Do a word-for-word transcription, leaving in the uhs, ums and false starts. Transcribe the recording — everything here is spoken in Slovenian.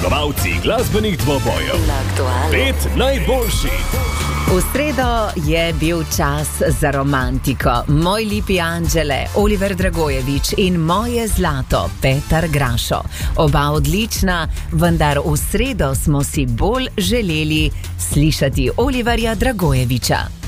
Poznavalci glasbenih dvobojev. Pet najboljših. V sredo je bil čas za romantiko. Moj lipi anđele, Oliver Dragojevič in moje zlato, Petar Grašo. Oba odlična, vendar v sredo smo si bolj želeli slišati Oliverja Dragojeviča.